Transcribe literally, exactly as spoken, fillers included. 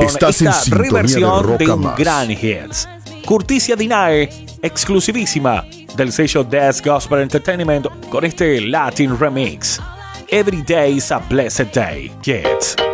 con Estás en esta sintonía de reversión de, Roca un Más. gran hit. Curticia Dinae, exclusivísima del sello Death Gospel Entertainment con este Latin remix. Every day is a blessed day. Kids.